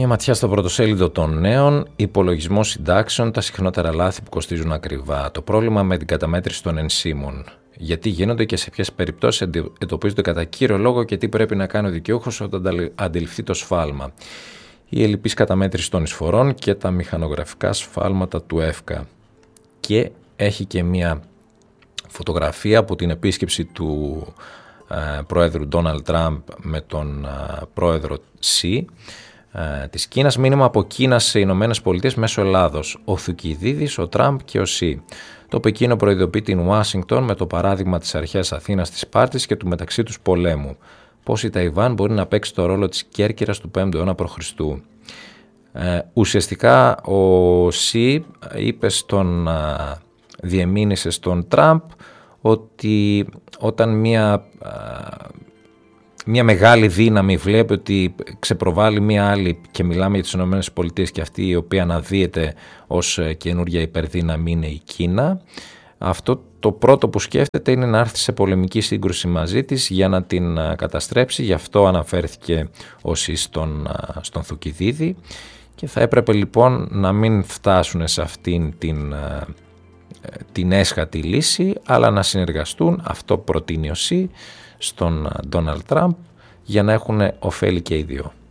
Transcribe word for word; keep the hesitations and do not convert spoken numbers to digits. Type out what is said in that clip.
Μία ματιά στο πρωτοσέλιδο των νέων. Υπολογισμός συντάξεων, τα συχνότερα λάθη που κοστίζουν ακριβά. Το πρόβλημα με την καταμέτρηση των ενσύμων. Γιατί γίνονται και σε ποιες περιπτώσεις εντοπίζονται κατά κύριο λόγο και τι πρέπει να κάνει ο δικαιούχος όταν αντιληφθεί το σφάλμα. Η ελλειπής καταμέτρηση των εισφορών και τα μηχανογραφικά σφάλματα του ΕΦΚΑ. Και έχει και μία φωτογραφία από την επίσκεψη του ε, πρόεδρου Ντόναλντ Τραμπ με τον ε, πρόεδρο Σι ε, της Κίνας. Μήνυμα από Κίνα σε Ηνωμένες Πολιτείες μέσω Ελλάδος. Ο Θουκυδίδης, ο Τραμπ και ο Σι. Το Πεκίνο προειδοποιεί την Ουάσιγκτον με το παράδειγμα της αρχαίας Αθήνας της Σπάρτης και του μεταξύ τους πολέμου. Πώς η Ταϊβάν μπορεί να παίξει το ρόλο της Κέρκυρας του πέμπτου αιώνα π.Χ. Ε, ουσιαστικά ο Σι είπε στον, α, διεμήνυσε στον Τραμπ ότι όταν μια, α, μια μεγάλη δύναμη βλέπει ότι ξεπροβάλλει μια άλλη, και μιλάμε για τις ΗΠΑ και αυτή η οποία αναδύεται ως καινούργια υπερδύναμη είναι η Κίνα, αυτό το πρώτο που σκέφτεται είναι να έρθει σε πολεμική σύγκρουση μαζί της για να την καταστρέψει. Γι' αυτό αναφέρθηκε ο Σι στον, στον Θουκυδίδη και θα έπρεπε λοιπόν να μην φτάσουν σε αυτήν την, την έσχατη λύση, αλλά να συνεργαστούν. Αυτό προτείνει ο Σι στον Ντόναλντ Τραμπ για να έχουν ωφέλη και οι δύο.